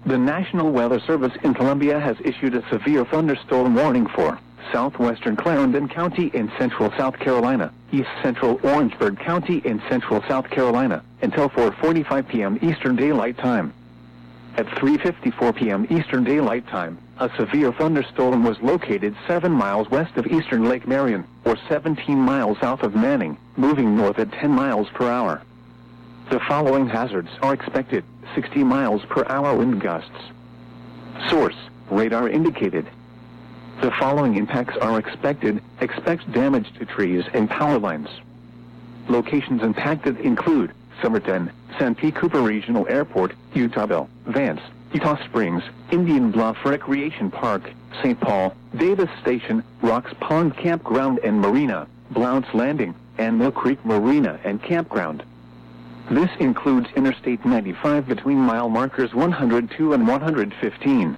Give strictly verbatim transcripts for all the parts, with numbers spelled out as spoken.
The National Weather Service in Columbia has issued a severe thunderstorm warning for southwestern Clarendon County in central South Carolina, east central Orangeburg County in central South Carolina, until four forty-five p.m. Eastern Daylight Time. At three fifty-four p.m. Eastern Daylight Time, a severe thunderstorm was located seven miles west of eastern Lake Marion, or seventeen miles south of Manning, moving north at ten miles per hour. The following hazards are expected: sixty miles per hour wind gusts. Source: radar indicated. The following impacts are expected. Expect damage to trees and power lines. Locations impacted include Somerton, Santee Cooper Regional Airport, Utahville, Vance, Utah Springs, Indian Bluff Recreation Park, Saint Paul, Davis Station, Rocks Pond Campground and Marina, Blount's Landing, and Mill Creek Marina and Campground. This includes Interstate ninety-five between mile markers one hundred two and one hundred fifteen.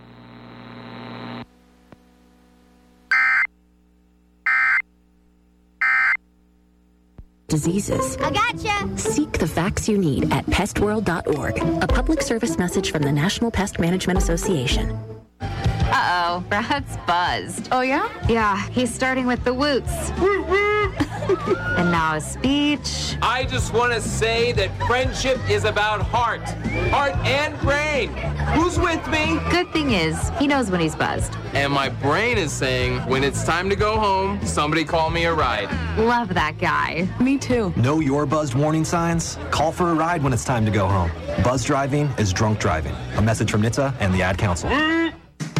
Diseases. I gotcha. Seek the facts you need at pest world dot org. A public service message from the National Pest Management Association. Uh-oh, Brad's buzzed. Oh, yeah? Yeah, he's starting with the woots. And now a speech. I just want to say that friendship is about heart. Heart and brain. Who's with me? Good thing is, he knows when he's buzzed. And my brain is saying, when it's time to go home, somebody call me a ride. Love that guy. Me too. Know your buzzed warning signs? Call for a ride when it's time to go home. Buzz driving is drunk driving. A message from N H T S A and the Ad Council.